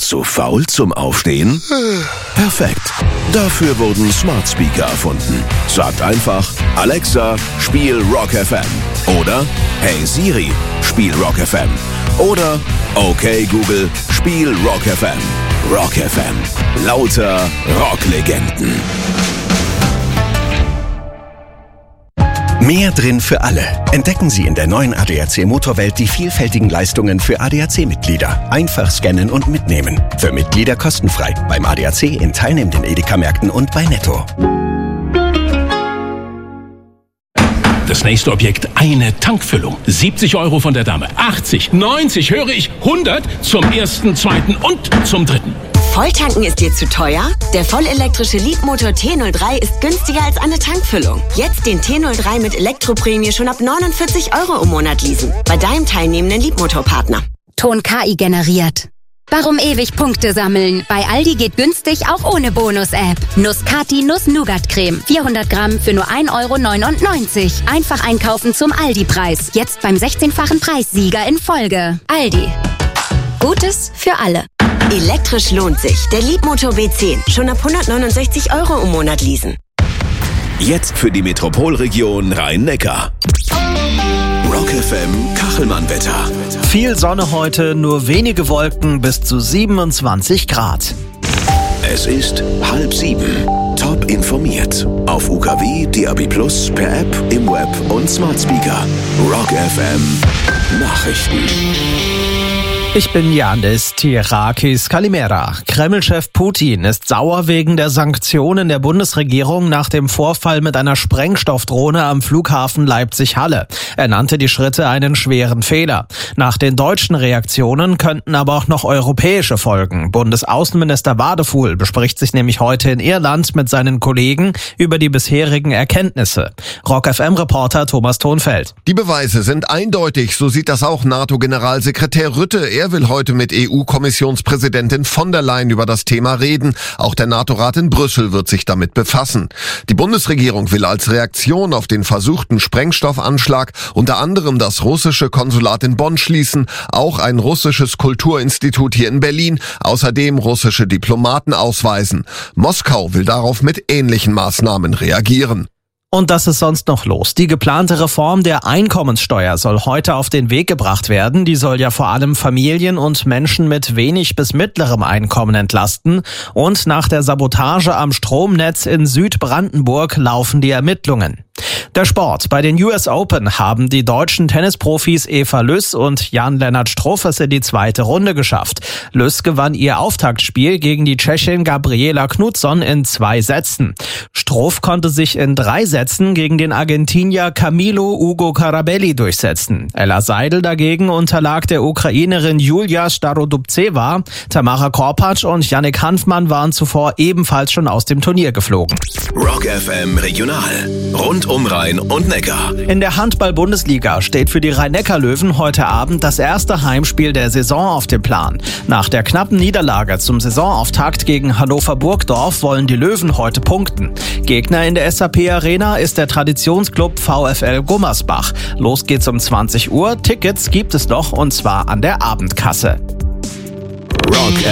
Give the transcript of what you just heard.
Zu faul zum Aufstehen? Perfekt. Dafür wurden Smart Speaker erfunden. Sagt einfach, Alexa, spiel Rock FM. Oder, hey Siri, spiel Rock FM. Oder, okay Google, spiel Rock FM. Rock FM. Lauter Rocklegenden. Mehr drin für alle. Entdecken Sie in der neuen ADAC Motorwelt die vielfältigen Leistungen für ADAC-Mitglieder. Einfach scannen und mitnehmen. Für Mitglieder kostenfrei. Beim ADAC in teilnehmenden Edeka-Märkten und bei Netto. Das nächste Objekt, eine Tankfüllung. 70 € von der Dame, 80, 90, höre ich, 100 zum ersten, zweiten und zum dritten. Volltanken ist dir zu teuer? Der vollelektrische Leapmotor T03 ist günstiger als eine Tankfüllung. Jetzt den T03 mit Elektroprämie schon ab 49 € im Monat leasen. Bei deinem teilnehmenden Leapmotor-Partner. Ton KI generiert. Warum ewig Punkte sammeln? Bei Aldi geht günstig auch ohne Bonus-App. Nuss-Kati Nuss-Nougat-Creme. 400 Gramm für nur 1,99 €. Einfach einkaufen zum Aldi-Preis. Jetzt beim 16-fachen Preissieger in Folge. Aldi. Gutes für alle. Elektrisch lohnt sich. Der Leapmotor B10. Schon ab 169 € im Monat leasen. Jetzt für die Metropolregion Rhein-Neckar. Rock FM Kachelmann-Wetter. Viel Sonne heute, nur wenige Wolken bis zu 27 Grad. Es ist 6:30. Top informiert. Auf UKW, DAB+, per App, im Web und Smart Speaker. Rock FM Nachrichten. Ich bin Yannis Tirakis Kalimera. Kreml-Chef Putin ist sauer wegen der Sanktionen der Bundesregierung nach dem Vorfall mit einer Sprengstoffdrohne am Flughafen Leipzig-Halle. Er nannte die Schritte einen schweren Fehler. Nach den deutschen Reaktionen könnten aber auch noch europäische folgen. Bundesaußenminister Wadefuhl bespricht sich nämlich heute in Irland mit seinen Kollegen über die bisherigen Erkenntnisse. Rock-FM-Reporter Thomas Thonfeld. Die Beweise sind eindeutig, so sieht das auch NATO-Generalsekretär Rütte. Er will heute mit EU-Kommissionspräsidentin von der Leyen über das Thema reden. Auch der NATO-Rat in Brüssel wird sich damit befassen. Die Bundesregierung will als Reaktion auf den versuchten Sprengstoffanschlag unter anderem das russische Konsulat in Bonn schließen, auch ein russisches Kulturinstitut hier in Berlin, außerdem russische Diplomaten ausweisen. Moskau will darauf mit ähnlichen Maßnahmen reagieren. Und das ist sonst noch los. Die geplante Reform der Einkommenssteuer soll heute auf den Weg gebracht werden. Die soll ja vor allem Familien und Menschen mit wenig bis mittlerem Einkommen entlasten. Und nach der Sabotage am Stromnetz in Südbrandenburg laufen die Ermittlungen. Der Sport. Bei den US Open haben die deutschen Tennisprofis Eva Lüss und Jan-Lennart Struff es in die zweite Runde geschafft. Lüss gewann ihr Auftaktspiel gegen die Tschechin Gabriela Knutsson in 2 Sätzen. Struff konnte sich in 3 Sätzen gegen den Argentinier Camilo Ugo Carabelli durchsetzen. Ella Seidel dagegen unterlag der Ukrainerin Julia Starodubtseva. Tamara Korpatsch und Yannick Hanfmann waren zuvor ebenfalls schon aus dem Turnier geflogen. Rock FM Regional. Rund um Rhein und Neckar. In der Handball-Bundesliga steht für die Rhein-Neckar-Löwen heute Abend das erste Heimspiel der Saison auf dem Plan. Nach der knappen Niederlage zum Saisonauftakt gegen Hannover Burgdorf wollen die Löwen heute punkten. Gegner in der SAP-Arena ist der Traditionsclub VfL Gummersbach. Los geht's um 20 Uhr. Tickets gibt es noch und zwar an der Abendkasse. Rock